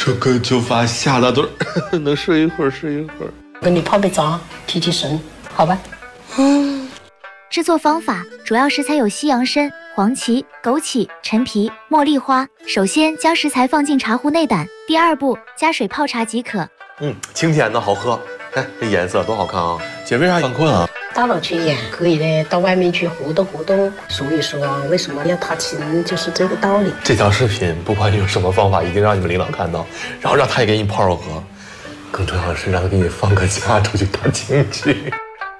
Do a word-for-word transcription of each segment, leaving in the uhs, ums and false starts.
这个就发下大顿儿，能睡一会儿睡一会儿。 跟你泡杯澡，提提神，好吧？嗯。 制作方法主要食材有西洋参、黄芪、枸杞、陈皮、茉莉花。首先将食材放进茶壶内胆，第二步加水泡茶即可。 嗯，清甜的好喝。哎，这颜色多好看啊！姐为啥犯困啊？ 大脑群演可以呢，到外面去活动活动。所以说啊，为什么要踏青，就是这个道理。 这条视频不管你用什么方法，一定让你们领导看到，然后让他也给你泡柔和。更重要的是，让他给你放个假，出去踏青去。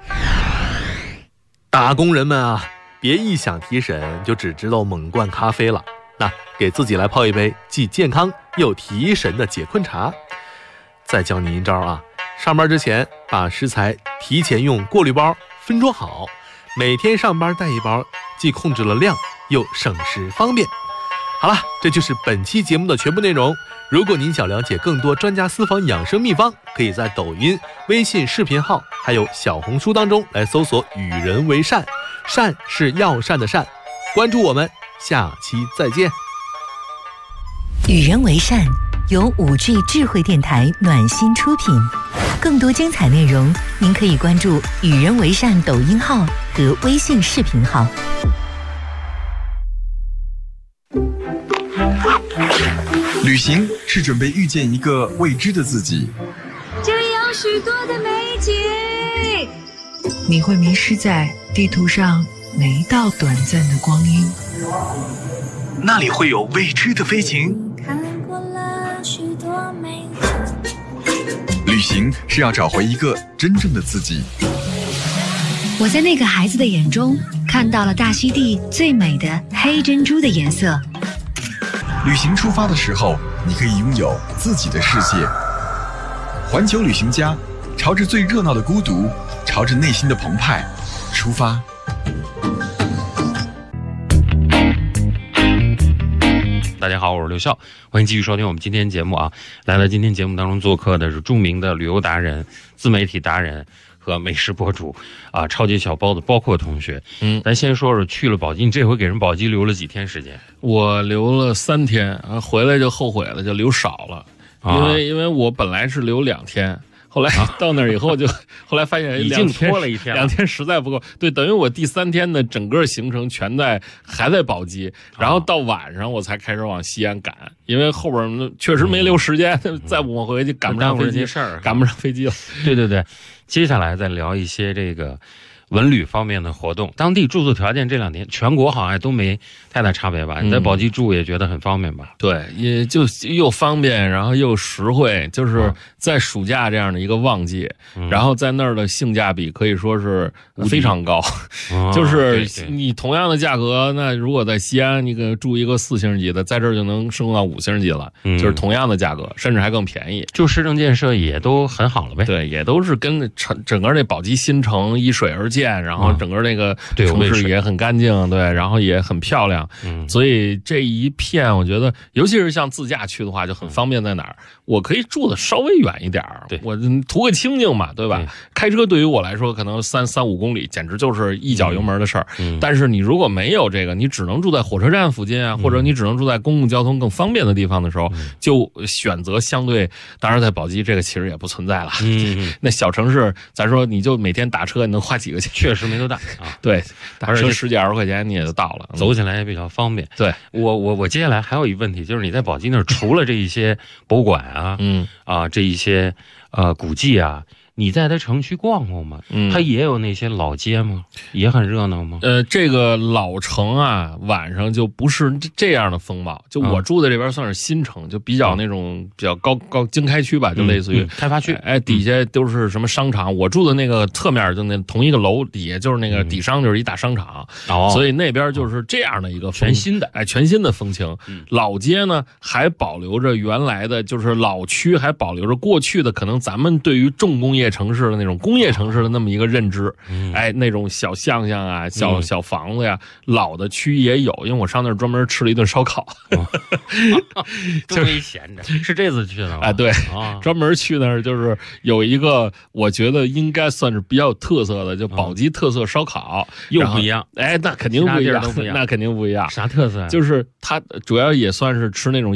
打工人们啊，别一想提神就只知道猛灌咖啡了，那给自己来泡一杯既健康又提神的解困茶。再教你一招啊，上班之前把食材提前用过滤包分装好，每天上班带一包，既控制了量又省时方便。好了，这就是本期节目的全部内容。如果您想了解更多专家私房养生秘方，可以在抖音、微信视频号还有小红书当中来搜索与人为善，善是药膳的善。关注我们，下期再见。 与人为善由五 G 智慧电台暖心出品，更多精彩内容您可以关注与人为善抖音号和微信视频号。 旅行是准备遇见一个未知的自己， 这里有许多的美景， 你会迷失在地图上每一道短暂的光阴， 那里会有未知的飞行。 看过了许多美景， 旅行是要找回一个真正的自己。 我在那个孩子的眼中看到了大溪地最美的黑珍珠的颜色。 旅行出发的时候，你可以拥有自己的世界。环球旅行家，朝着最热闹的孤独，朝着内心的澎湃出发。 大家好，我是刘笑，欢迎继续收听我们今天节目啊。来到今天节目当中做客的是著名的旅游达人、自媒体达人和美食博主啊，超级小包子包括同学。嗯，咱先说说去了宝鸡，你这回给人宝鸡留了几天时间？ 我留了三天啊，回来就后悔了，就留少了， 啊、 因为因为我本来是留两天。后来到那儿以后就，啊、后来发现已经拖了一天， 两天实在不够。对，等于我第三天的整个行程全在还在宝鸡，然后到晚上我才开始往西安赶，因为后边确实没留时间，嗯、再不往回去赶不上飞机， 事儿赶不上飞机了。 对对对，接下来再聊一些这个文旅方面的活动。当地住宿条件这两年全国好像都没太大差别吧？你在宝鸡住也觉得很方便吧？ 嗯、对，也就又方便，然后又实惠，就是在暑假这样的一个旺季，嗯、然后在那儿的性价比可以说是非常高。 哦、 就是你同样的价格，那如果在西安你给住一个四星级的，在这儿就能升到五星级了，嗯、就是同样的价格，甚至还更便宜。 就市政建设也都很好了呗？ 对，也都是跟整整个这宝鸡新城依水而建。然后整个那个城市也很干净，对，然后也很漂亮，嗯，所以这一片我觉得，尤其是像自驾去的话，就很方便。在哪儿？我可以住的稍微远一点，对，我图个清静嘛，对吧？对，开车对于我来说，可能三三五公里，简直就是一脚油门的事儿。嗯，但是你如果没有这个，你只能住在火车站附近啊，嗯、或者你只能住在公共交通更方便的地方的时候，嗯、就选择相对，当然在宝鸡这个其实也不存在了。嗯，那小城市，咱说你就每天打车，你能花几个钱？ 确实没多大啊， 对，打车十几二十块钱你也就到了， 走起来也比较方便。 对， 我我我接下来还有一个问题，就是你在宝鸡那儿除了这一些博物馆啊，嗯啊这一些呃古迹啊，你在它城区逛逛吗？嗯，它也有那些老街吗？也很热闹吗？ 呃，这个老城啊，晚上就不是这样的风貌。就我住的这边算是新城，就比较那种比较高高经开区吧，就类似于、 嗯嗯、开发区。 哎，底下都是什么商场？我住的那个侧面就那同一个楼底下就是那个底商，就是一大商场。哦、嗯，所以那边就是这样的一个全新的哎全新的风情。 嗯、 老街呢还保留着原来的，就是老区还保留着过去的可能咱们对于重工业城市的那种工业城市的那么一个认知。嗯、哎，那种小巷巷啊，小、嗯、小房子呀，老的区也有，因为我上那儿专门吃了一顿烧烤。哦就没闲着，是这次去的吗？ 哎，对，哦、专门去那儿就是有一个，我觉得应该算是比较有特色的，就宝鸡特色烧烤， 嗯、又不一样。 哎，那肯定不一样， 不一样， 那肯定不一样。 啥特色、啊？ 就是它主要也算是吃那种。